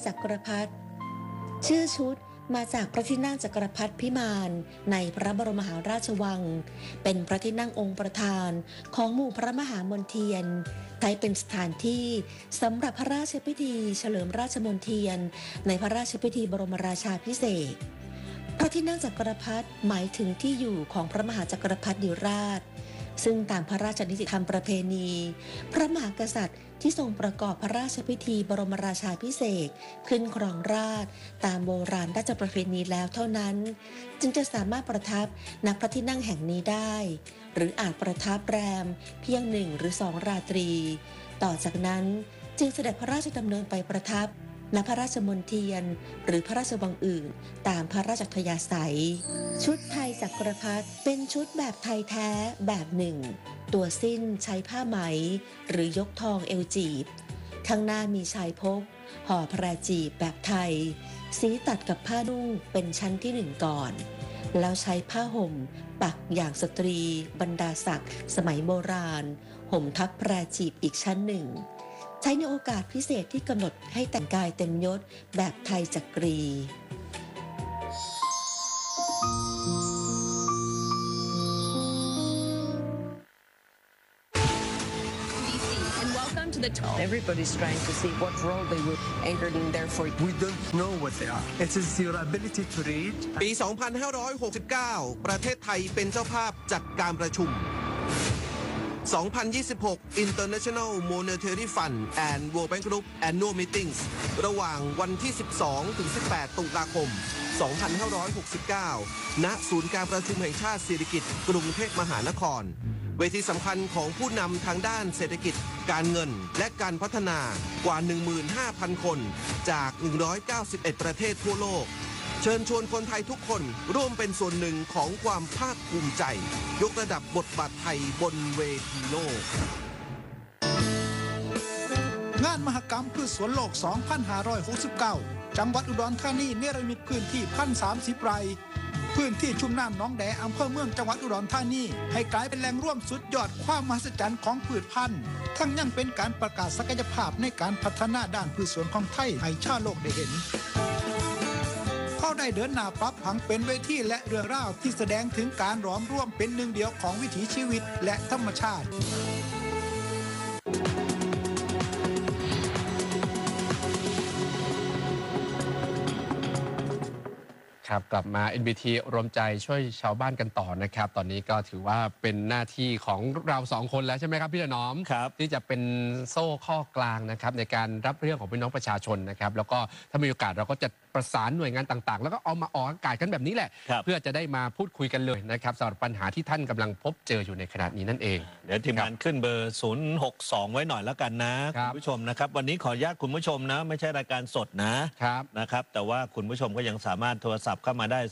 จักรพรรดิชื่อชุดมาจากพระที่นั่งจักรพรรดิพิมานในพระบรมมหาราชวังเป็นพระที่นั่งองค์ประธานของหมู่พระมหามนเทียนใช้เป็นสถานที่สำหรับพระราชพิธีเฉลิมราชมนเทียนในพระราชพิธีบรมราชาภิเษกพระที่นั่งจักรพรรดิหมายถึงที่อยู่ของพระมหาจักรพรรดิราชซึ่งตามพระราชนิติธรรมประเพณีพระมหากษัตริย์ที่ทรงประกอบพระราชพิธีบรมราชาภิเษกขึ้นครองราชย์ตามโบราณราชประเพณีแล้วเท่านั้นจึงจะสามารถประทับณพระที่นั่งแห่งนี้ได้หรืออาจประทับแรมเพียง1 หรือ 2 ราตรีต่อจากนั้นจึงเสด็จพระราชดำเนินไปประทับณพระราชมณฑียนหรือพระราชวังอื่นตามพระราชอัธยาศัยชุดไทยจักรพรรดิเป็นชุดแบบไทยแท้แบบหนึ่งตัวสิ้นใช้ผ้าไหมหรือยกทองเอวจีบข้างหน้ามีชายพกห่อแพรจีบแบบไทยสีตัดกับผ้านุ่งเป็นชั้นที่1ก่อนแล้วใช้ผ้าห่มปักอย่างสตรีบรรดาศักดิ์สมัยโบราณห่มทับแพรจีบอีกชั้นหนึ่งใช้ในโอกาสพิเศษที่กำหนดให้แต่งกายเต็มยศแบบไทยจักรี Everybody's trying to see what role they would anchor in there for. We don't know what they are. It is your ability to read. ปี 2569 ประเทศไทยเป็นเจ้าภาพจัดการประชุม 2026 International Monetary Fund and World Bank Group Annual Meetings ระหว่างวันที่ 12 ถึง 18 ตุลาคม 2569 ณ ศูนย์การประชุมแห่งชาติสิริกิติ์กรุงเทพมหานครเวทีสำคัญของผู้นำทางด้านเศรษฐกิจการเงินและการพัฒนากว่า 15,000 คนจาก 191 ประเทศทั่วโลกเชิญชวนคนไทยทุกคนร่วมเป็นส่วนหนึ่งของความภาคภูมิใจยกระดับบทบาทไทยบนเวทีโลกงานมหกรรมพืชสวนโลก 2569 จังหวัดอุดรธานีเนรมิตพื้นที่ 1,030 ไร่พื้นที่ชุ่มน้ำหนองแดอำเภอเมืองจังหวัดอุดรธานีให้กลายเป็นแหล่งร่วมสุดยอดความมหัศจรรย์ของพืชพันธุ์ทั้งยังเป็นการประกาศศักยภาพในการพัฒนาด้านพืชสวนของไทยให้ชาวโลกได้เห็นเขาได้เดินหน้าปรับผังเป็นเวทีและเรื่องราวที่แสดงถึงการหลอมร่วมเป็นหนึ่งเดียวของวิถีชีวิตและธรรมชาติครับกลับมา NBT รวมใจช่วยชาวบ้านกันต่อนะครับตอนนี้ก็ถือว่าเป็นหน้าที่ของเรา2 คนแล้วใช่ไหมครับพี่ถนอมที่จะเป็นโซ่ข้อกลางนะครับในการรับเรื่องของพี่น้องประชาชนนะครับแล้วก็ถ้ามีโอกาสเราก็จะประสานหน่วยงานต่างๆแล้วก็เอามาออกอากาศกันแบบนี้แหละเพื่อจะได้มาพูดคุยกันเลยนะครับสำหรับปัญหาที่ท่านกำลังพบเจออยู่ในขณะนี้นั่นเองเดี๋ยวทีมงานขึ้นเบอร์ 062 ไว้หน่อยแล้วกันนะคุณผู้ชมนะครับวันนี้ขออนุญาตคุณผู้ชมนะไม่ใช่รายการสดนะครับแต่ว่าคุณผู้ชมก็ยังสามารถโทรศัพท์เข้ามาได้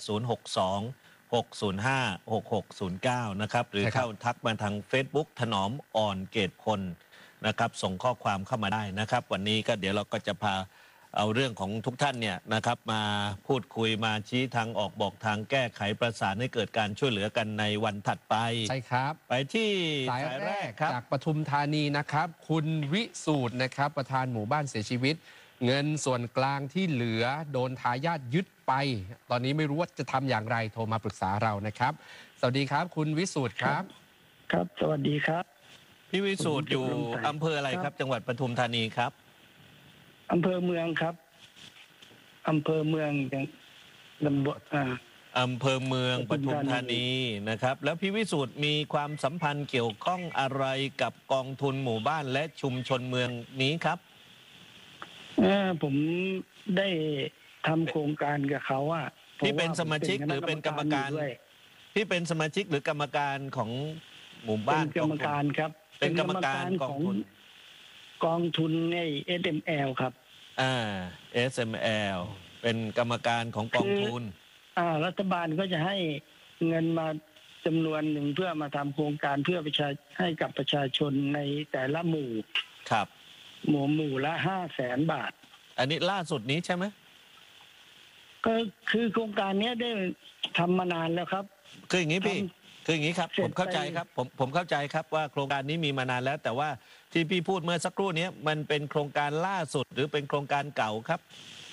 062-605-6609 นะครับหรือเข้าทักมาทาง Facebook ถนอมอ่อนเกตพลนะครับส่งข้อความเข้ามาได้นะครับวันนี้ก็เดี๋ยวเราก็จะพาเอาเรื่องของทุกท่านเนี่ยนะครับมาพูดคุยมาชี้ทางออกบอกทางแก้ไขประสานให้เกิดการช่วยเหลือกันในวันถัดไปใช่ครับไปที่สายแรกจากปทุมธานีนะครับคุณวิสูตรนะครับประธานหมู่บ้านเสียชีวิตเงินส่วนกลางที่เหลือโดนทายาทยึดไปตอนนี้ไม่รู้ว่าจะทำอย่างไรโทรมาปรึกษาเรานะครับสวัสดีครับคุณวิสูตรครับครับสวัสดีครับพี่วิสูตรอยู่อำเภออะไรครับจังหวัดปทุมธานีครับอำเภอเมืองครับอำเภอเมืองตำบลอำเภอเมืองปทุมธานีนะครับแล้วพี่วิสูตรมีความสัมพันธ์เกี่ยวข้องอะไรกับกองทุนหมู่บ้านและชุมชนเมืองนี้ครับผมได้ทำโครงการกับเขาอ่ะพี่เป็นสมาชิกหรือเป็นกรรมการพี่เป็นสมาชิกหรือกรรมการของหมู่บ้านเป็นกรรมการครับเป็นกรรมการกองทุนใน SML ครับ SML เป็นกรรมการของกองทุนรัฐบาลก็จะให้เงินมาจำนวนหนึ่งเพื่อมาทำโครงการเพื่อให้กับประชาชนในแต่ละหมู่ครับหมู่ละ500,000 บาทอันนี้ล่าสุดนี้ใช่ไหมก็คือโครงการนี้ได้ทำมานานแล้วครับคืออย่างนี้พี่คืออย่างนี้ครับผมเข้าใจครับผมเข้าใจครับว่าโครงการนี้มีมานานแล้วแต่ว่าที่พี่พูดเมื่อสักครู่นี้มันเป็นโครงการล่าสุดหรือเป็นโครงการเก่าครับ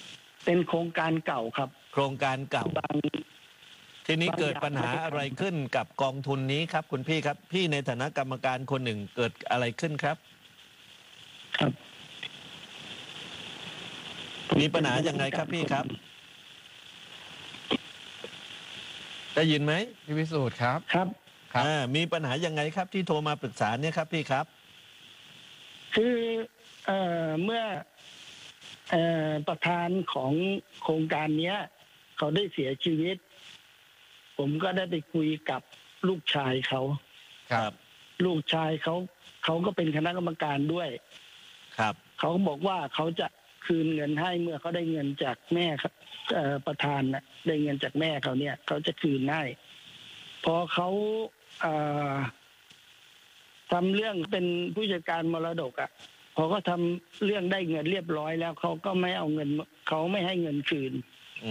เป็นโครงการเก่าครับโครงการเก่าบางทีนี้เกิดปัญหาอะไรขึ้นกับกองทุนนี้ครับคุณพี่ครับ พี่ในฐานะกรรมการคนหนึ่งเกิดอะไรขึ้นครับครับมีปัญหายังไงครับพี่ครับ ได้ยินไหมพี่วิสูตรครับครับครับมีปัญหายังไงครับที่โทรมาปรึกษาเนี่ยครับพี่ครับคือเมื่อประธานของโครงการเนี้ย เขาได้เสียชีวิต ผมก็ได้ไปคุยกับลูกชายเขาครับลูกชายเขาก็เป็นคณะกรรมการด้วยครับเขาก็บอกว่าเขาจะคืนเงินให้เมื่อเขาได้เงินจากแม่ครับประธานนะได้เงินจากแม่เขาเนี่ยเขาจะคืนให้พอเขาทำเรื่องเป็นผู้จัดการมรดกอ่ะพอเขาทำเรื่องได้เงินเรียบร้อยแล้วเขาก็ไม่เอาเงินเขาไม่ให้เงินคืน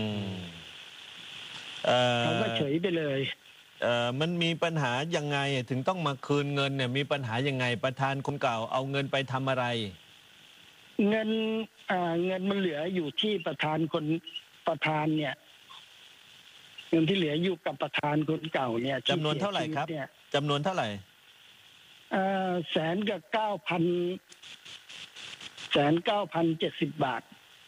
เขาก็เฉยไปเลยมันมีปัญหายังไงถึงต้องมาคืนเงินเนี่ยมีปัญหายังไงประธานคนเก่าเอาเงินไปทำอะไรเงินมันเหลืออยู่ที่ประธานเนี่ยเงินที่เหลืออยู่กับประธานคนเก่าเนี่ยจำนวนเท่าไหร่ครับจำนวนเท่าไหร่ 100,970 บาท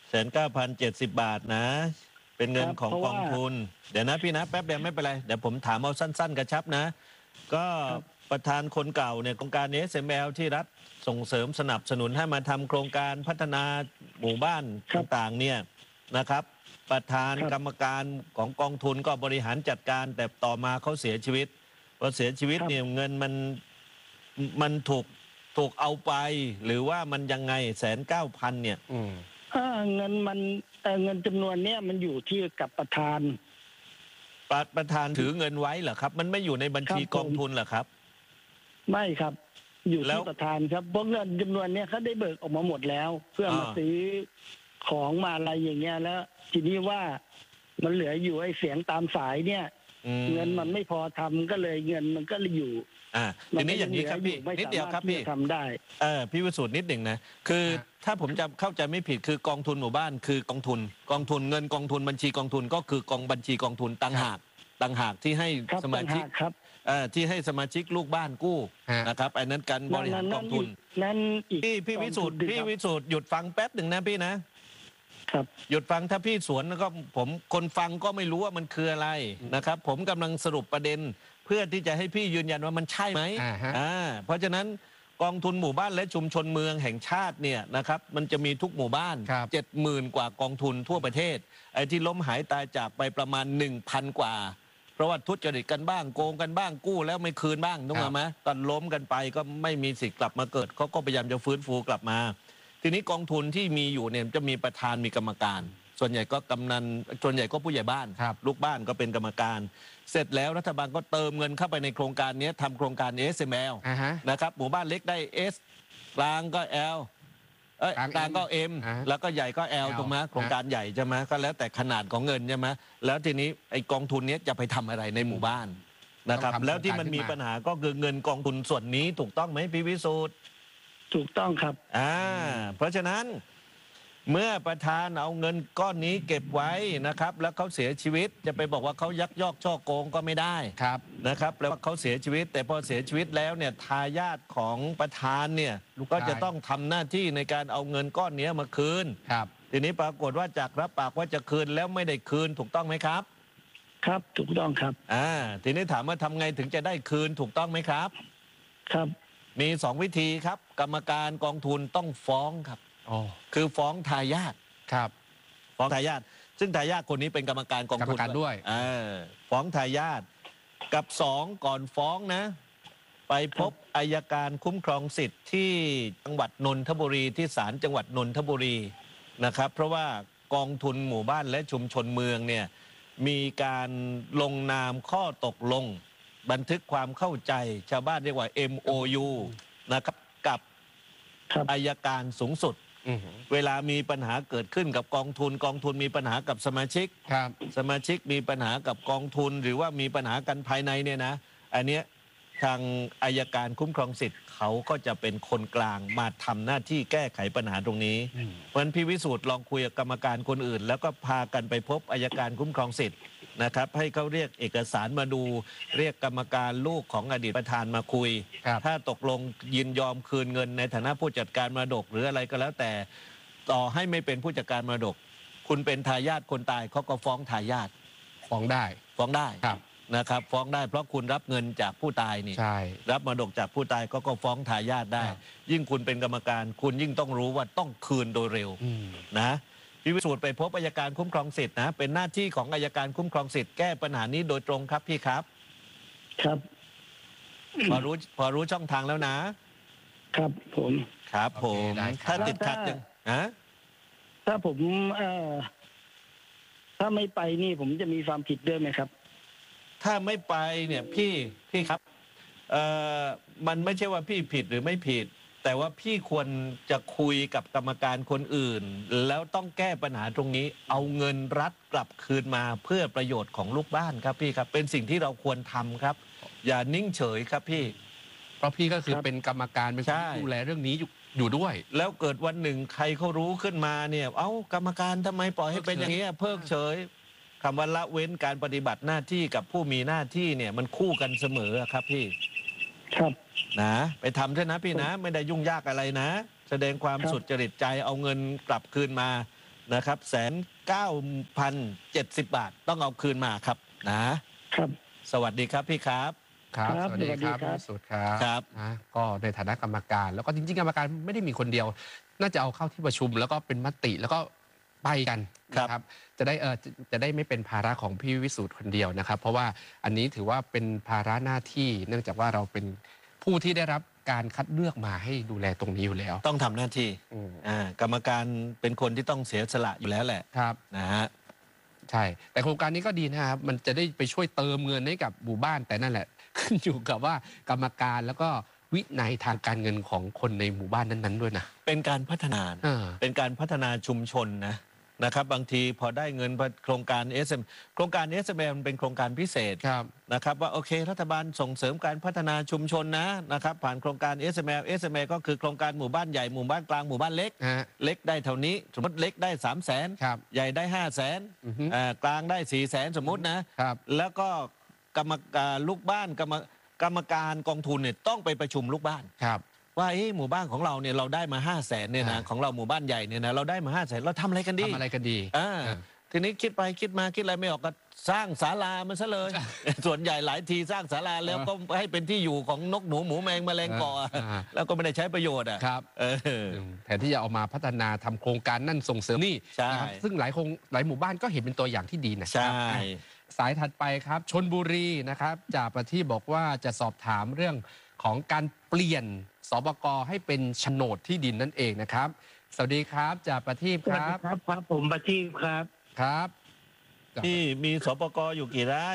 1,970 บาทนะเป็นเงินของกองทุนเดี๋ยวนะพี่นะแป๊บเดียวไม่เป็นไรเดี๋ยวผมถามเอาสั้นๆกระชับนะก็ประธานคนเก่าเนี่ยโครงการ SML ที่รัฐส่งเสริมสนับสนุนให้มาทำโครงการพัฒนาหมู่บ้านต่างๆเนี่ยนะครับประธานกรรมการของกองทุนก็บริหารจัดการแต่ต่อมาเขาเสียชีวิตพอเสียชีวิตเนี่ยเงินมันถูกเอาไปหรือว่ามันยังไง1,900,000เนี่ยเงินจำนวนเนี้ยมันอยู่ที่กับประธานถือเงินไว้เหรอครับมันไม่อยู่ในบัญชีกองทุนเหรอครับไม่ครับอยู่ที่ประธานครับเพราะเงินจำนวนเนี้ยเขาได้เบิกออกมาหมดแล้วเพื่อมาซื้อของมาอะไรอย่างเงี้ยแล้วทีนี้ว่ามันเหลืออยู่ไอ้เสียงตามสายเนี่ยเงินมันไม่พอทำก็เลยเงินมันก็เลยอยู่ทีนี้อย่างนี้ครับพี่นิดเดียวครับพี่ทำได้พี่วิสูตรนิดหนึ่งนะคือถ้าผมจะเข้าใจไม่ผิดคือกองทุนหมู่บ้านคือกองทุนเงินกองทุนบัญชีกองทุนก็คือกองบัญชีกองทุนต่างหากที่ให้สมาชิกที่ให้สมาชิกลูกบ้านกู้นะครับอันนั้นการบริหารกองทุนนั้นอีกพี่วิสูตรหยุดฟังแป๊บหนึ่งนะพี่นะครับหยุดฟังถ้าพี่สวนแล้วก็ผมคนฟังก็ไม่รู้ว่ามันคืออะไรนะครับผมกำลังสรุปประเด็นเพื่อที่จะให้พี่ยืนยันว่ามันใช่ไหมเพราะฉะนั้นกองทุนหมู่บ้านและชุมชนเมืองแห่งชาติเนี่ยนะครับมันจะมีทุกหมู่บ้าน 70,000 กว่ากองทุนทั่วประเทศไอ้ที่ล้มหายตายจากไปประมาณ 1,000 กว่าเพราะว่าทุจริตกันบ้างโกงกันบ้างกู้แล้วไม่คืนบ้างถูกไหมตอนล้มกันไปก็ไม่มีสิทธิ์กลับมาเกิดเขาก็พยายามจะฟื้นฟูกลับมาทีนี้กองทุนที่มีอยู่เนี่ยจะมีประธานมีกรรมการส่วนใหญ่ก็กำนันส่วนใหญ่ก็ผู้ใหญ่บ้านลูกบ้านก็เป็นกรรมการเสร็จแล้วรัฐบาลก็เติมเงินเข้าไปในโครงการนี้ทำโครงการ SML นะครับหมู่บ้านเล็กได้ S กลางก็ L กลางก็ M แล้วก็ใหญ่ก็ L ตรงมั้ยโครงการใหญ่ใช่ไหมก็แล้วแต่ขนาดของเงินใช่ไหมแล้วทีนี้ไอ้กองทุนนี้จะไปทำอะไรในหมู่บ้านนะครับแล้วที่มันมีปัญหาก็คือเงินกองทุนส่วนนี้ถูกต้องไหมพี่วิสูตรถูกต้องครับเพราะฉะนั้นเมื่อประธานเอาเงินก้อนนี้เก็บไว้นะครับแล้วเขาเสียชีวิตจะไปบอกว่าเขายักยอกช่อโกงก็ไม่ได้นะครับแล้วเขาเสียชีวิตแต่พอเสียชีวิตแล้วเนี่ยทายาทของประธานเนี่ยก็จะต้องทำหน้าที่ในการเอาเงินก้อนนี้มาคืนทีนี้ปรากฏว่าจากรับปากว่าจะคืนแล้วไม่ได้คืนถูกต้องไหมครับครับถูกต้องครับทีนี้ถามว่าทำไงถึงจะได้คืนถูกต้องไหมครับครับมี2 วิธีครับกรรมการกองทุนต้องฟ้องครับคือฟ้องทายาทฟ้องทายาทซึ่งทายาทคนนี้เป็นกรรมการกองทุนด้วยฟ้องทายาทกับ2ก่อนฟ้องนะไปพบอัยการคุ้มครองสิทธิ์ที่จังหวัดนนทบุรีที่ศาลจังหวัดนนทบุรีนะครับเพราะว่ากองทุนหมู่บ้านและชุมชนเมืองเนี่ยมีการลงนามข้อตกลงบันทึกความเข้าใจชาวบ้านเรียกว่า MOU นะครับกับอัยการสูงสุดเวลามีปัญหาเกิดขึ้นกับกองทุนมีปัญหากับสมาชิกสมาชิกมีปัญหากับกองทุนหรือว่ามีปัญหากันภายในเนี่ยนะอันเนี้ยทางอัยการคุ้มครองสิทธิ์เขาก็จะเป็นคนกลางมาทำหน้าที่แก้ไขปัญหาตรงนี้เพราะฉะนั้นพี่วิสูตรลองคุยกับกรรมการคนอื่นแล้วก็พากันไปพบอัยการคุ้มครองสิทธิ์นะครับให้เขาเรียกเอกสารมาดูเรียกกรรมการลูกของอดีตประธานมาคุยถ้าตกลงยินยอมคืนเงินในฐานะผู้จัดการมรดกหรืออะไรก็แล้วแต่ต่อให้ไม่เป็นผู้จัดการมรดกคุณเป็นทายาทคนตายเขาก็ฟ้องทายาทฟ้องได้นะครับฟ้องได้เพราะคุณรับเงินจากผู้ตายนี่รับมรดกจากผู้ตายก็ฟ้องทายาทได้ยิ่งคุณเป็นกรรมการคุณยิ่งต้องรู้ว่าต้องคืนโดยเร็วนะพี่วิสูตรไปพบอัยการคุ้มครองสิทธินะเป็นหน้าที่ของอัยการคุ้มครองสิทธิ์แก้ปัญหานี้โดยตรงครับพี่ครับพอรู้ช่องทางแล้วนะครับผมถ้าติดขัดยังถ้าผมถ้าไม่ไปนี่ผมจะมีความผิดด้วยไหมครับถ้าไม่ไปเนี่ยพี่ครับมันไม่ใช่ว่าพี่ผิดหรือไม่ผิดแต่ว่าพี่ควรจะคุยกับกรรมการคนอื่นแล้วต้องแก้ปัญหาตรงนี้เอาเงินรัฐกลับคืนมาเพื่อประโยชน์ของลูกบ้านครับพี่ครับเป็นสิ่งที่เราควรทำครับอย่านิ่งเฉยครับพี่เพราะพี่ก็คือเป็นกรรมการเป็นผู้ดูแลเรื่องนี้อยู่ด้วยแล้วเกิดวันหนึ่งใครเขารู้ขึ้นมาเนี่ยกรรมการทำไมปล่อยให้เป็นอย่างนี้เพิกเฉยคำว่าละเว้นการปฏิบัติหน้าที่กับผู้มีหน้าที่เนี่ยมันคู่กันเสมอครับพี่นะไปทำเถอะนะพี่นะไม่ได้ยุ่งยากอะไรนะแสดงความสุจริตใจเอาเงินกลับคืนมานะครับ1,970 บาทต้องเอาคืนมาครับนะครับสวัสดีครับพี่ครับสวัสดีครับพี่สุดครับนะก็ในฐานะกรรมการแล้วก็จริงๆกรรมการไม่ได้มีคนเดียวน่าจะเอาเข้าที่ประชุมแล้วก็เป็นมติแล้วก็ไปกันนะครับจะได้ไม่เป็นภาระของพี่วิสูตรคนเดียวนะครับเพราะว่าอันนี้ถือว่าเป็นภาระหน้าที่เนื่องจากว่าเราเป็นผู้ที่ได้รับการคัดเลือกมาให้ดูแลตรงนี้อยู่แล้วต้องทำหน้าที่กรรมการเป็นคนที่ต้องเสียสละอยู่แล้วแหละครับนะฮะใช่แต่โครงการนี้ก็ดีนะครับมันจะได้ไปช่วยเติมเงินให้กับหมู่บ้านแต่นั่นแหละขึ้นอยู่กับว่ากรรมการแล้วก็วินัยทางการเงินของคนในหมู่บ้านนั้นๆด้วยนะเป็นการพัฒนาเป็นการพัฒนาชุมชนนะครับบางทีพอได้เงินโครงการ SM โครงการ SML มันเป็นโครงการพิเศษนะครับว่าโอเครัฐบาลส่งเสริมการพัฒนาชุมชนนะครับผ่านโครงการ SML ก็คือโครงการหมู่บ้านใหญ่หมู่บ้านกลางหมู่บ้านเล็กได้เท่านี้สมมติเล็กได้300,000ใหญ่ได้500,000กลางได้400,000สมมตินะแล้วก็กรรมการลูกบ้านกรรมการกองทุนเนี่ยต้องไปประชุมลูกบ้านว่าหมู่บ้านของเราเนี่ยเราได้มา500,000เนี่ยนะของเราหมู่บ้านใหญ่เนี่ยนะเราได้มา500,000เราทำอะไรกันดีทีนี้คิดไปคิดมาคิดอะไรไม่ออกก็สร้างศาลามันซะเลยส่วนใหญ่หลายทีสร้างศาลาแล้วก็ให้เป็นที่อยู่ของนกหนูหมูแมงแมลงเกาะแล้วก็ไม่ได้ใช้ประโยชน์ครับแทนที่จะเอามาพัฒนาทำโครงการนั่นส่งเสริมนี่ซึ่งหลายหมู่บ้านก็เห็นเป็นตัวอย่างที่ดีนะสายถัดไปครับชลบุรีนะครับจ่าประทีปบอกว่าจะสอบถามเรื่องของการเปลี่ยนสปก.ให้เป็นโฉนดที่ดินนั่นเองนะครับสวัสดีครับจ่าประทีปครับครับผมประทีปครับที่มีสปก.อยู่กี่ไร่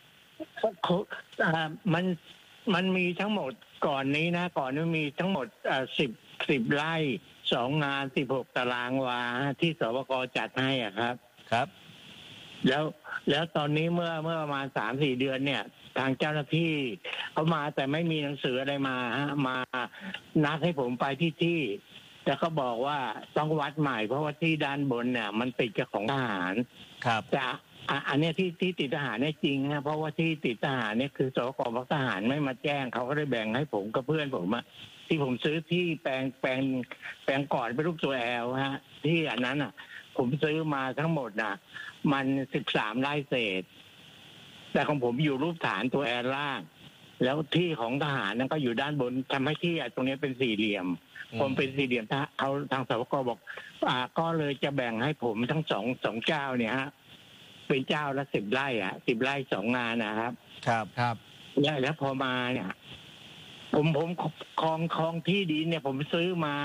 มันมีทั้งหมดก่อนนี้มีทั้งหมด10 ไร่2 งาน16 ตารางวาที่สปก.จัดให้ครับแล้วตอนนี้เมื่อประมาณ 3-4 เดือนเนี่ยทางเจ้าหน้าที่เขามาแต่ไม่มีหนังสืออะไรมานัดให้ผมไปที่แล้วก็บอกว่าต้องวัดใหม่เพราะว่าที่ด้านบนเนี่ยมันติดกับของทหารแต่อันนี้ที่ติดทหารเนี่ยจริงนะเพราะว่าที่ติดทหารเนี่ยคือสกพทหารไม่มาแจ้งเขาก็ได้แบ่งให้ผมกับเพื่อนผมที่ผมซื้อที่แปลงก่อนเป็นรูปตัวแอลที่อันนั้นผมซื้อมาทั้งหมดมัน13 ไร่เศษแต่ของผมอยู่รูปฐานตัวแอลล่างแล้วที่ของทหารนั้นก็อยู่ด้านบนทำให้ที่ตรงนี้เป็นสี่เหลี่ยมผมเป็นสี่เหลี่ยมเขาทางสปก.บอกก็เลยจะแบ่งให้ผมทั้งสองเจ้าเนี่ยเป็นเจ้าละ10 ไร่10 ไร่2 งานครับแล้วพอมาเนี่ยผมครองที่ดินเนี่ยผมซื้อมา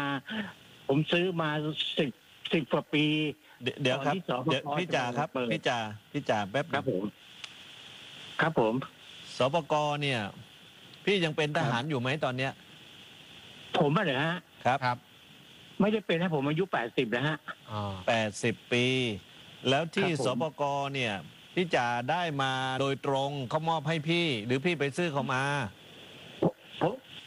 10 กว่าปีเดี๋ยวครับเดี๋ยวพี่จ่าครับพี่จ่าแป๊บครับผมสปก.เนี่ยพี่ยังเป็นทหารอยู่ไหมตอนเนี้ยผมเหรอฮะครับไม่ได้เป็นนะผมอายุ80แล้วฮะ 80 ปีแล้วที่สปก.เนี่ยพี่จ่าได้มาโดยตรงเขามอบให้พี่หรือพี่ไปซื้อเขามา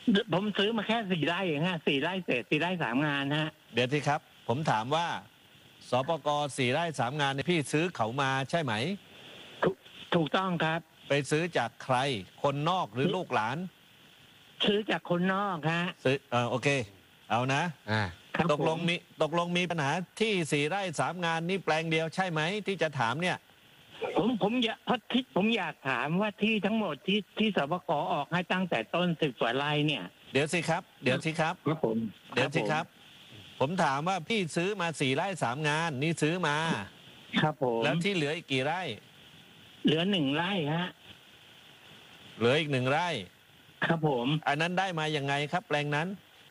ผมซื้อมาแค่4 ไร่เองฮะ4 ไร่เศษ4 ไร่ 3 งานฮะเดี๋ยวสิครับ ผมถามว่าสปก4 ไร่ 3 งานเนี่ยพี่ซื้อเขามาใช่ไหมถูกต้องครับไปซื้อจากใครคนนอกหรือลูกหลานซื้อจากคนนอกฮะซื้อโอเค เอานะครับตกลงมีปัญหาที่4 ไร่ 3 งานนี่แปลงเดียวใช่ไหมที่จะถามเนี่ยผมอยากเพราะที่ผมอยากถามว่าที่ทั้งหมดที่สปกออกให้ตั้งแต่ต้น10 กว่าไร่เนี่ยเดี๋ยวสิครับครับผมเดี๋ยวสิครับ ผมถามว่าพี่ซื้อมา4 ไร่ 3 งานนี่ซื้อมาครับผมแล้วที่เหลืออีกกี่ไร่เหลือ1 ไร่ฮะเหลืออีก1 ไร่ครับผมอันนั้นได้มายังไงครับแปลงนั้น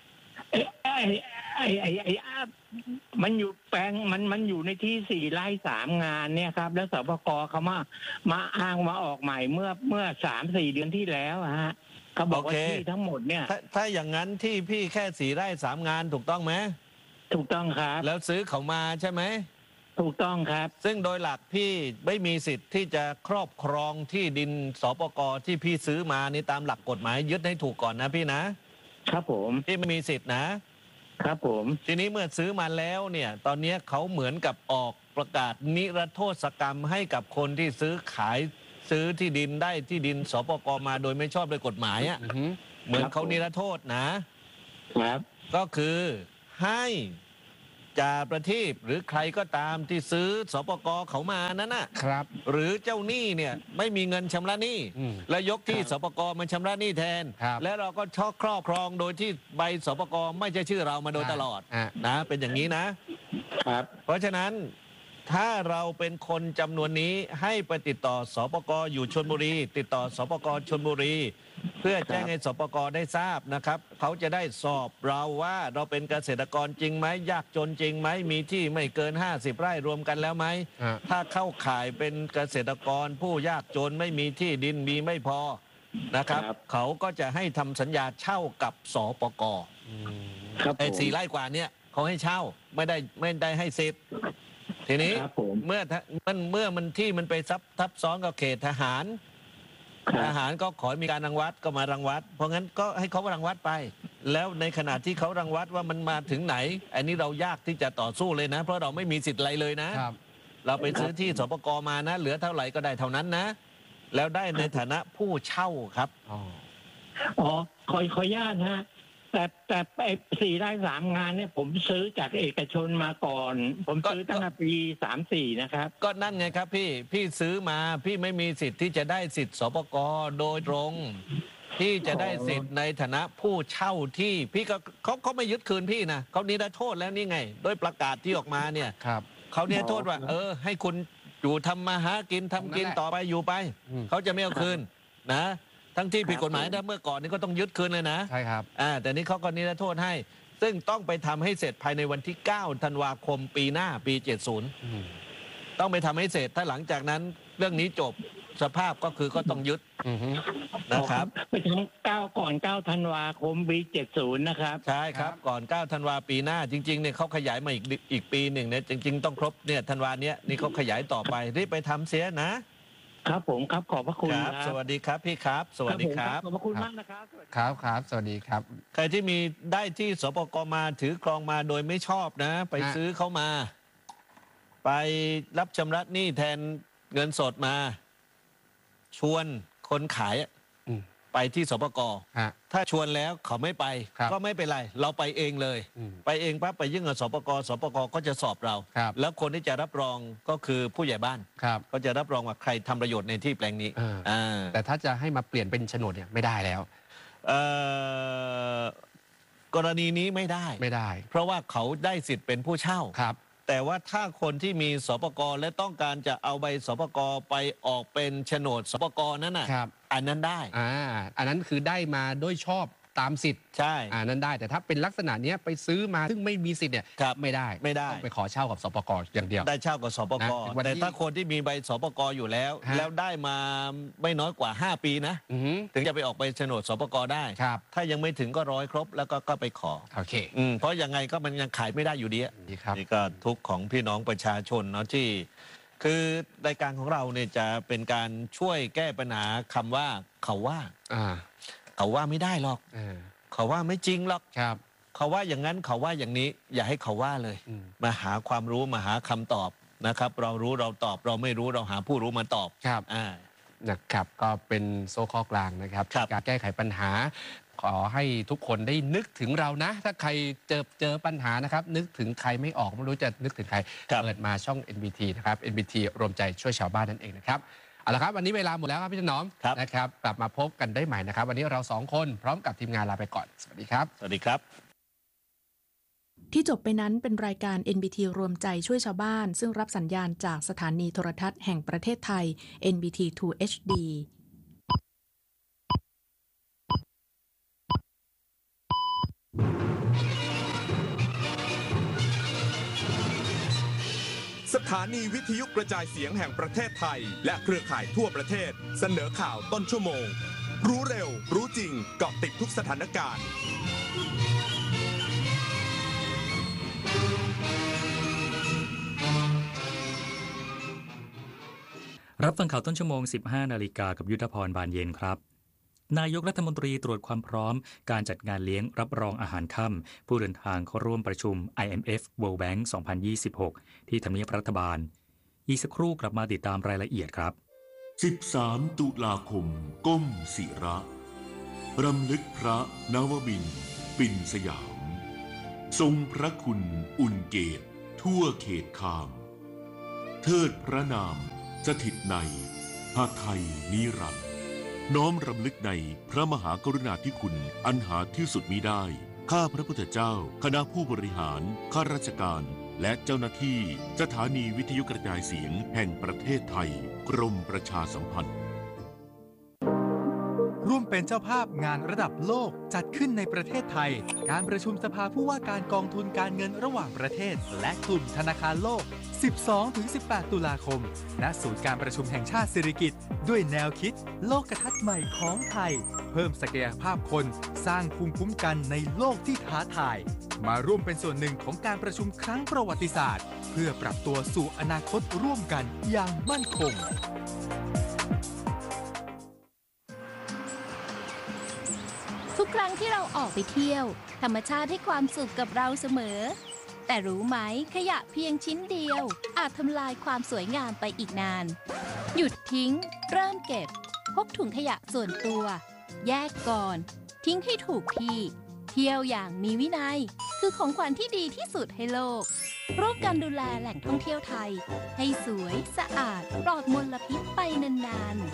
มันอยู่แปลงมันอยู่ในที่4 ไร่ 3 งานเนี่ยครับแล้วสปกเขามาอ้างมาออกใหม่เมื่อ3-4 เดือนที่แล้วฮะเขาบอกว่าโอเคที่ทั้งหมดเนี่ยถ้าอย่างนั้นที่พี่แค่4 ไร่ 3 งานถูกต้องไหมถูกต้องครับแล้วซื้อเขามาใช่ไหมถูกต้องครับซึ่งโดยหลักพี่ไม่มีสิทธิ์ที่จะครอบครองที่ดินสปกที่พี่ซื้อมานี่ตามหลักกฎหมายยึดให้ถูกก่อนนะพี่นะครับผมพี่ไม่มีสิทธินะครับผมทีนี้เมื่อซื้อมาแล้วเนี่ยตอนนี้เขาเหมือนกับออกประกาศนิรโทษกรรมให้กับคนที่ซื้อที่ดินได้ที่ดินสปกมาโดยไม่ชอบโดยกฎหมายอ่ะเหมือนเขานิรโทษนะครับ ก็คือให้จ่าประทีปหรือใครก็ตามที่ซื้อสปกเขามานั้นน่ะครับหรือเจ้าหนี้เนี่ยไม่มีเงินชำระหนี้แล้วยกที่สปกมันชำระหนี้แทนครับและเราก็ชอบครอบครองโดยที่ใบสปกไม่ใช่ชื่อเรามาโดยตลอดนะเป็นอย่างนี้นะครับเพราะฉะนั้นถ้าเราเป็นคนจำนวนนี้ให้ไปติดต่อสปกอยู่ชลบุรี ติดต่อสปกชลบุรี เพื่อแจ้งให้สปกได้ทราบนะครับเขาจะได้สอบเราว่าเราเป็นเกษตรกรจริงไหมยากจนจริงไหมมีที่ไม่เกิน50 ไร่รวมกันแล้วไหมถ้าเข้าข่ายเป็นเกษตรกรผู้ยากจนไม่มีที่ดินมีไม่พอนะครับเขาก็จะให้ทำสัญญาเช่ากับสปกครับไอ้4 ไร่กว่าเนี่ยเขาให้เช่าไม่ได้ให้สิทธิ์ทีนี้ครับผมเมื่อมันที่มันไปทับซ้อนกับเขตทหารทหารก็ขอมีการรังวัดก็มารังวัดเพราะงั้นก็ให้เขารังวัดไป แล้วในขณะที่เขารังวัดว่ามันมาถึงไหนอันนี้เรายากที่จะต่อสู้เลยนะ เพราะเราไม่มีสิทธิ์อะไรเลยนะ เราไปซื้อที่สปกมานะเหลือเท่าไหร่ก็ได้เท่านั้นนะ แล้วได้ในฐานะผู้เช่าครับอ๋อขออนุญาตฮะแต่ไอ้4 ไร่ 3 งานเนี่ยผมซื้อจากเอกชนมาก่อน ผมซื้อตั้งแต่ปี34นะครับก็นั่นไงครับพี่ซื้อมาพี่ไม่มีสิทธิ์ที่จะได้สิทธิ์สปกโดยตรงพี่จะได้สิทธิ์ในฐานะผู้เช่าที่พี่ก็เขาไม่ยึดคืนพี่นะเขานิรโทษแล้วนี่ไงโดยประกาศที่ออกมาเนี่ยเขานิรโทษว่าให้คุณอยู่ทำมาหากินทำกินต่อไปอยู่ไปเขาจะไม่เอาคืนนะทั้งที่ผิดกฎหมายนะเมื่อก่อนนี้ก็ต้องยึดคืนเลยนะใช่ครับแต่นี้เขาก็นิรโทษให้ซึ่งต้องไปทำให้เสร็จภายในวันที่9 ธันวาคมปีหน้าปี70ต้องไปทำให้เสร็จถ้าหลังจากนั้นเรื่องนี้จบสภาพก็คือก็ต้องยึดนะครับไปทำก่อน 9 ธันวาคมปี70นะครับใช่ครับก่อน 9 ธันวาปีหน้าจริงๆเนี่ยเขาขยายมาอีกปีหนึ่งเนี่ยจริงๆต้องครบเนี่ยธันวาเนี้ยนี่เขาขยายต่อไปรีบไปทำเสียนะครับผมครับขอบพระคุณครับสวัสดีครับพี่ครับสวัสดีครับขอบพระคุณมากนะครับครับสวัสดีครับใครที่มีได้ที่สปกมาถือครองมาโดยไม่ชอบนะไปซื้อเข้ามาไปรับชำระหนี้แทนเงินสดมาชวนคนขายไปที่สปกถ้าชวนแล้วเขาไม่ไปก็ไม่เป็นไรเราไปเองเลยไปเองปั๊บไปยื่นกับสปกก็จะสอบเราแล้วคนที่จะรับรองก็คือผู้ใหญ่บ้านก็จะรับรองว่าใครทำประโยชน์ในที่แปลงนี้แต่ถ้าจะให้มาเปลี่ยนเป็นโฉนดเนี่ยไม่ได้แล้วกรณีนี้ไม่ได้เพราะว่าเขาได้สิทธิ์เป็นผู้เช่าแต่ว่าถ้าคนที่มีสปกและต้องการจะเอาใบสปกไปออกเป็นโฉนดสปกนั้นน่ะอันนั้นได้อันนั้นคือได้มาด้วยชอบตามสิทธิ์ใช่นั้นได้แต่ถ้าเป็นลักษณะนี้ไปซื้อมาซึ่งไม่มีสิทธิ์เนี่ยไม่ได้ต้องไปขอเช่ากับสปกอย่างเดียวได้เช่ากับสปกแต่ถ้าคนที่มีใบสปกอยู่แล้วได้มาไม่น้อยกว่า5 ปีนะถึงจะไปออกไปโฉนดสปกได้ถ้ายังไม่ถึงก็100 ครบแล้วก็ไปขอโอเคเพราะยังไงก็มันยังขายไม่ได้อยู่ดีนี่ก็ทุกข์ของพี่น้องประชาชนเนาะที่คือรายการของเราเนี่ยจะเป็นการช่วยแก้ปัญหาคำว่าเขาว่าไม่ได้หรอกเขาว่าไม่จริงหรอกครับเขาว่าอย่างนั้นเขาว่าอย่างนี้อย่าให้เขาว่าเลยมาหาความรู้มาหาคำตอบนะครับเรารู้เราตอบเราไม่รู้เราหาผู้รู้มาตอบครับนะครับก็เป็นโซ่ข้อกลางนะครับการแก้ไขปัญหาขอให้ทุกคนได้นึกถึงเรานะ ถ้าใครเจอปัญหานะครับนึกถึงใครไม่ออกไม่รู้จะนึกถึงใครเปิดมาช่อง NBT นะครับ NBT รวมใจช่วยชาวบ้านนั่นเองนะครับเอาละครับวันนี้เวลาหมดแล้วครับพี่ถนอมนะครับกลับมาพบกันได้ใหม่นะครับวันนี้เรา2คนพร้อมกับทีมงานลาไปก่อนสวัสดีครับสวัสดีครับที่จบไปนั้นเป็นรายการ NBT รวมใจช่วยชาวบ้านซึ่งรับสัญญาณจากสถานีโทรทัศน์แห่งประเทศไทย NBT 2 HD สถานีวิทยุกระจายเสียงแห่งประเทศไทยและเครือข่ายทั่วประเทศเสนอข่าวต้นชั่วโมงรู้เร็วรู้จริงเกาะติดทุกสถานการณ์รับฟังข่าวต้นชั่วโมง 15 นาฬิกากับยุทธพรบานเย็นครับนายกรัฐมนตรีตรวจความพร้อมการจัดงานเลี้ยงรับรองอาหารค่ำผู้เดินทางเข้าร่วมประชุม IMF World Bank 2026 ที่ทำเนียบรัฐบาลอีกสักครู่กลับมาติดตามรายละเอียดครับ 13 ตุลาคมก้มศิระรำลึกพระนวมินทร์ปิ่นสยามทรงพระคุณอุ่นเกตทั่วเขตคามเทิดพระนามสถิตในหาไทยนิรันดร์น้อมรำลึกในพระมหากรุณาธิคุณอันหาที่สุดมิได้ข้าพระพุทธเจ้าคณะผู้บริหารข้าราชการและเจ้าหน้าที่สถานีวิทยุกระจายเสียงแห่งประเทศไทยกรมประชาสัมพันธ์ร่วมเป็นเจ้าภาพงานระดับโลกจัดขึ้นในประเทศไทยการประชุมสภาผู้ว่าการกองทุนการเงินระหว่างประเทศและกลุ่มธนาคารโลก 12-18 ตุลาคมณศูนย์การประชุมแห่งชาติสิริกิติ์ด้วยแนวคิดโลกทัศน์ใหม่ของไทยเพิ่มศักยภาพคนสร้างภูมิคุ้มกันในโลกที่ท้าทายมาร่วมเป็นส่วนหนึ่งของการประชุมครั้งประวัติศาสตร์เพื่อปรับตัวสู่อนาคตร่วมกันอย่างมั่นคงทุกครั้งที่เราออกไปเที่ยวธรรมชาติให้ความสุขกับเราเสมอแต่รู้ไหมขยะเพียงชิ้นเดียวอาจทำลายความสวยงามไปอีกนานหยุดทิ้งเริ่มเก็บพกถุงขยะส่วนตัวแยกก่อนทิ้งให้ถูกที่เที่ยวอย่างมีวินัยคือของขวัญที่ดีที่สุดให้โลกร่วมกันดูแลแหล่งท่องเที่ยวไทยให้สวยสะอาดปลอดมลพิษไปนานๆ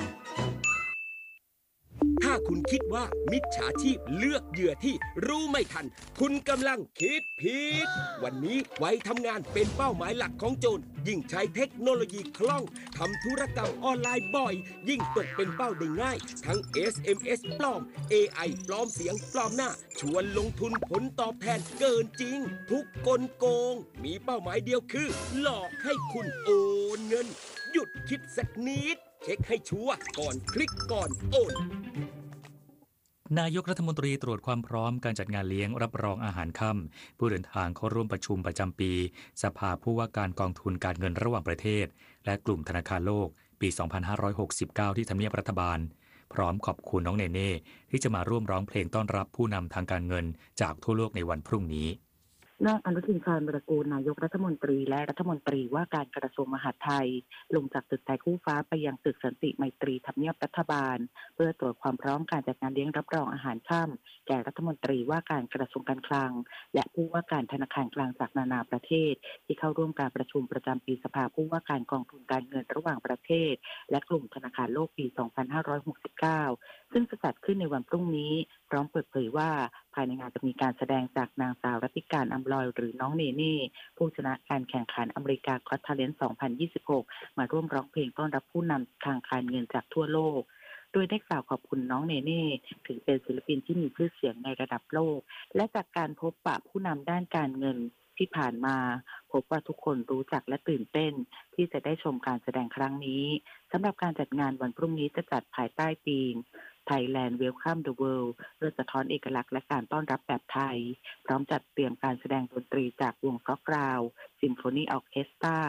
ถ้าคุณคิดว่ามิจฉาชีพเลือกเหยื่อที่รู้ไม่ทันคุณกำลังคิดผิดวันนี้วัยทำงานเป็นเป้าหมายหลักของโจรยิ่งใช้เทคโนโลยีคล่องทำธุรกรรมออนไลน์บ่อยยิ่งตกเป็นเป้าได้ง่ายทั้ง SMS ปลอม AI ปลอมเสียงปลอมหน้าชวนลงทุนผลตอบแทนเกินจริงทุกกลโกงมีเป้าหมายเดียวคือหลอกให้คุณโอนเงินหยุดคิดสักนิดเช็คให้ชัวร์ก่อนคลิกก่อนโอนนายกรัฐมนตรีตรวจความพร้อมการจัดงานเลี้ยงรับรองอาหารค่ำผู้เดินทางเข้าร่วมประชุมประจำปีสภาผู้ว่าการกองทุนการเงินระหว่างประเทศและกลุ่มธนาคารโลกปี 2569 ที่ทำเนียบรัฐบาลพร้อมขอบคุณน้องเนเน่ที่จะมาร่วมร้องเพลงต้อนรับผู้นำทางการเงินจากทั่วโลกในวันพรุ่งนี้นายอนุทินชาญวิรากูลนายกรัฐมนตรีและรัฐมนตรีว่าการกระทรวงมหาดไทยลงจากตึกไทยคู่ฟ้าไปยังตึกสันติไมตรีทำเนียบรัฐบาลเพื่อตรวจความพร้อมการจัดงานเลี้ยงรับรองอาหารค่ำแก่รัฐมนตรีว่าการกระทรวงการคลังและผู้ว่าการธนาคารกลางจากนานาประเทศที่เข้าร่วมการประชุมประจำปีสภาผู้ว่าการกองทุนการเงินระหว่างประเทศและกลุ่มธนาคารโลกปี 2569 ซึ่งจะจัดขึ้นในวันพรุ่งนี้พร้อมเปิดเผยว่าภายในงานจะมีการแสดงจากนางสาวรัติการอำลอยหรือน้องเนเน่ผู้ชนะการแข่งขันอเมริกาก็อต ทาเลนต์ 2026 มาร่วมร้องเพลงต้อนรับผู้นำทางการเงินจากทั่วโลกโดยได้กล่าวขอบคุณน้องเนเน่ถือเป็นศิลปินที่มีชื่อเสียงในระดับโลกและจากการพบปะผู้นำด้านการเงินที่ผ่านมาพบว่าทุกคนรู้จักและตื่นเต้นที่จะได้ชมการแสดงครั้งนี้สำหรับการจัดงานวันพรุ่งนี้จะจัดภายใต้ธีม Thailand Welcome the World เพื่อสะท้อนเอกลักษณ์และการต้อนรับแบบไทยพร้อมจัดเตรียมการแสดงดนตรีจากวงซ็อกกราวด์ซิมโฟนีออร์เคสตรา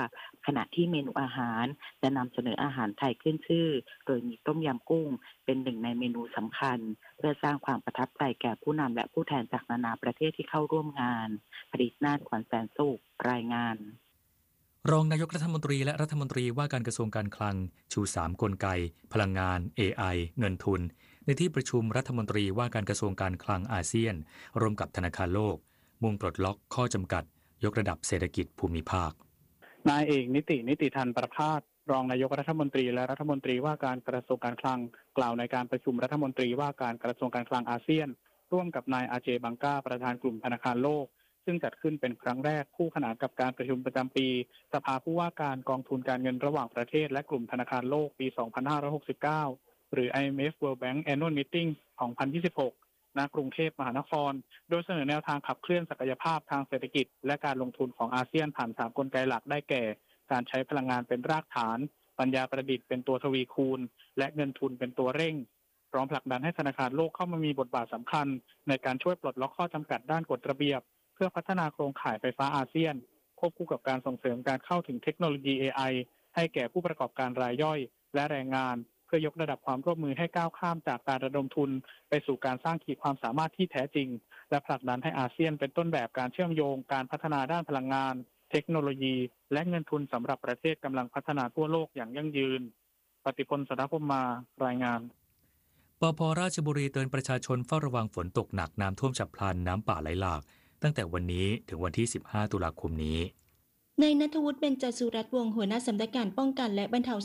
ขณะที่เมนูอาหารจะนำเสนออาหารไทยขึ้นชื่อโดยมีต้มยำกุ้งเป็นหนึ่งในเมนูสำคัญเพื่อสร้างความประทับใจแก่ผู้นำและผู้แทนจากนานาประเทศที่เข้าร่วมงานผลิตนาฏขวัญแสนสุขรายงานรองนายกรัฐมนตรีและรัฐมนตรีว่าการกระทรวงการคลังชู3กลไกพลังงาน AI เงินทุนในที่ประชุมรัฐมนตรีว่าการกระทรวงการคลังอาเซียนร่วมกับธนาคารโลกมุ่งปลดล็อกข้อจำกัดยกระดับเศรษฐกิจภูมิภาคนายเอกนิติธันประภาสรองนายกรัฐมนตรีและรัฐมนตรีว่าการกระทรวงการคลังกล่าวในการประชุมรัฐมนตรีว่าการกระทรวงการคลังอาเซียนร่วมกับนายอาเจบังกาประธานกลุ่มธนาคารโลกซึ่งจัดขึ้นเป็นครั้งแรกคู่ขนานกับการประชุมประจำปีสภาผู้ว่าการกองทุนการเงินระหว่างประเทศและกลุ่มธนาคารโลกปี 2569 หรือ IMF World Bank Annual Meeting 2026 ณ กรุงเทพมหานครโดยเสนอแนวทางขับเคลื่อนศักยภาพทางเศรษฐกิจและการลงทุนของอาเซียนผ่าน3กลไกหลักได้แก่การใช้พลังงานเป็นรากฐานปัญญาประดิษฐ์เป็นตัวทวีคูณและเงินทุนเป็นตัวเร่งพร้อมผลักดันให้ธนาคารโลกเข้ามามีบทบาทสำคัญในการช่วยปลดล็อกข้อจำกัดด้านกฎระเบียบเพื่อพัฒนาโครงข่ายไฟฟ้าอาเซียนควบคู่กับการส่งเสริมการเข้าถึงเทคโนโลยี AI ให้แก่ผู้ประกอบการรายย่อยและแรงงานเพื่อยกระดับความร่วมมือให้ก้าวข้ามจากการระดมทุนไปสู่การสร้างขีดความสามารถที่แท้จริงและผลักดันให้อาเซียนเป็นต้นแบบการเชื่อมโยงการพัฒนาด้านพลังงานเทคโนโลยีและเงินทุนสำหรับประเทศกำลังพัฒนาทั่วโลกอย่างยั่งยืนปฏิพล สนพมารายงานปภ.ราชบุรีเตือนประชาชนเฝ้าระวังฝนตกหนักน้ำท่วมฉับพลันน้ำป่าไหลหลากตั้งแต่วันนี้ถึงวันที่ 15 ตุลาคมนี้นายณัฐวุฒิ เบญจสุรัตน์วงศ์หัวหน้าสำนักงานป้องกันและบรรเทา